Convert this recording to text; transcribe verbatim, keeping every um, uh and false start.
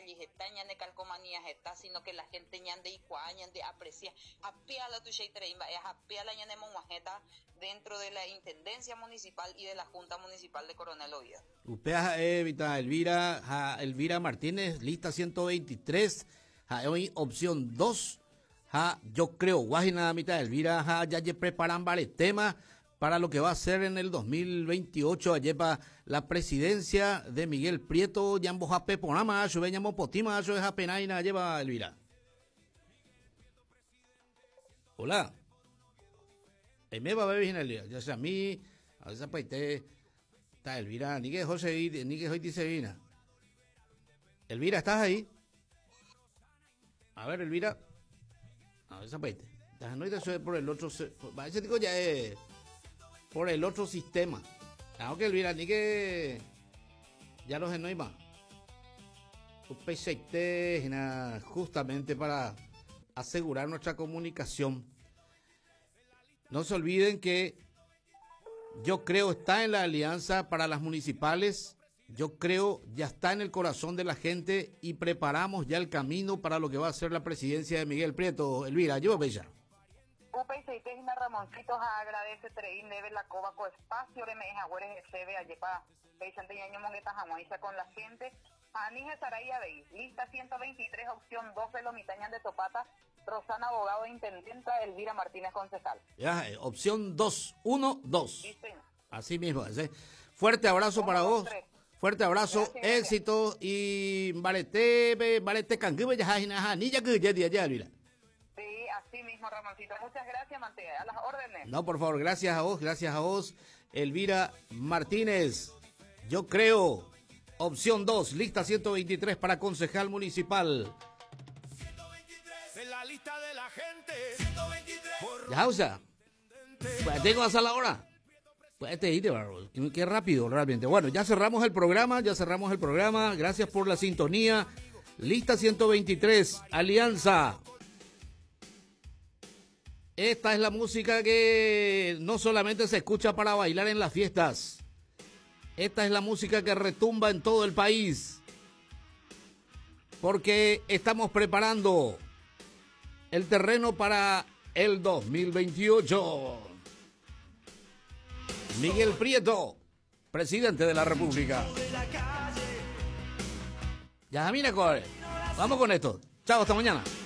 calle, está ñande calcomanía, está, sino que la gente ñande icua, ñande aprecia, apea la tuya y treimba, es apea la ñande monguajeta dentro de la Intendencia Municipal y de la Junta Municipal de Coronel Oviedo. Upea evita Elvira, ja, Elvira Martínez, lista ciento veintitrés, ja, hoy opción dos, ja, yo creo, guajina mitad Elvira, ja, ya ya preparan varios temas para lo que va a ser en el dos mil veintiocho, allí para la presidencia de Miguel Prieto, Yambo Jape Ponama, Chubeñamo Potima, yo es apenaina, lleva Elvira. Hola. Eh, me va a ver en el día, ya sea a mí, a veces pues te, está Elvira, ni que José, ni que hoy dice Vina. Elvira, ¿estás ahí? A ver, Elvira. A veces pues te, no te por el otro, a ese digo ya es por el otro sistema. Aunque Elvira, ni que ya los no hay más. Justamente para asegurar nuestra comunicación. No se olviden que yo creo está en la alianza para las municipales. Yo creo ya está en el corazón de la gente y preparamos ya el camino para lo que va a ser la presidencia de Miguel Prieto. Elvira, yo bella. Upa y Seitejina Ramoncitos agradece treín debe la coba co espacio de mejagüeres se ve allí para Vicente Ñaño Mongueta Jamoiza con la gente. Anija Saraya Bey, lista ciento veintitrés, opción dos de Lomitañas de Topata, Rosana Abogado de Intendenta, Elvira Martínez Concejal. Ya, eh, opción dos, uno, dos. Sí, sí. Así mismo, ¿sí? Fuerte abrazo Uno, para dos, vos. tres. Fuerte abrazo, Gracias, gracias. éxito y valete, valete cangue, ya ni ya que ya ya ya Elvira. Sí, así mismo, Ramoncito. Muchas gracias, Mantea. A las órdenes. No, por favor, gracias a vos, gracias a vos, Elvira Martínez. Yo creo, opción dos, lista ciento veintitrés para concejal municipal. En la lista de la gente. ciento veintitrés. Ya, o sea, pues tengo hasta la hora. Pues te irte, qué, qué rápido, realmente. Bueno, ya cerramos el programa, ya cerramos el programa. Gracias por la sintonía. Lista ciento veintitrés, Alianza. Esta es la música que no solamente se escucha para bailar en las fiestas. Esta es la música que retumba en todo el país. Porque estamos preparando el terreno para el dos mil veintiocho. Miguel Prieto, presidente de la República. Ya, mira, vamos con esto. Chao, hasta mañana.